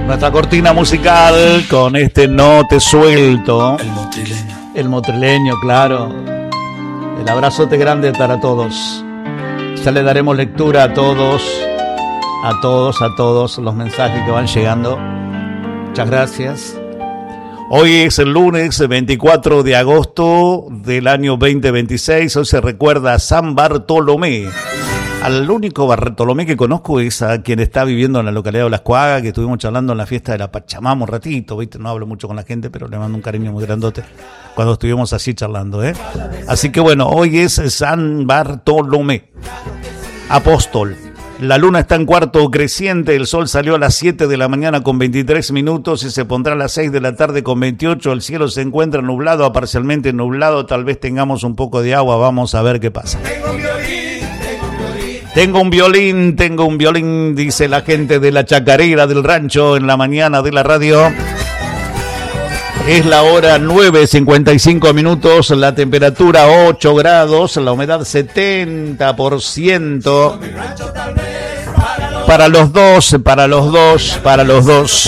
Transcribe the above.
Nuestra cortina musical con este No Te Suelto. El motrileño, claro. El abrazote grande para todos. Ya le daremos lectura a todos los mensajes que van llegando. Muchas gracias. Hoy es el lunes 24 de agosto del año 2026. Hoy se recuerda a San Bartolomé. Al único Bartolomé que conozco es a quien está viviendo en la localidad de Las Cuagas, que estuvimos charlando en la fiesta de la Pachamama un ratito, ¿viste? No hablo mucho con la gente, pero le mando un cariño muy grandote cuando estuvimos así charlando, ¿eh? Así que bueno, hoy es San Bartolomé, apóstol. La luna está en cuarto creciente, el sol salió a las 7 de la mañana con 23 minutos y se pondrá a las 6 de la tarde con 28. El cielo se encuentra nublado a parcialmente nublado, tal vez tengamos un poco de agua, vamos a ver qué pasa. Tengo un violín, dice la gente de la chacarera del rancho en la mañana de la radio. Es la hora 9:55 minutos, la temperatura 8 grados, la humedad 70%. Para los dos.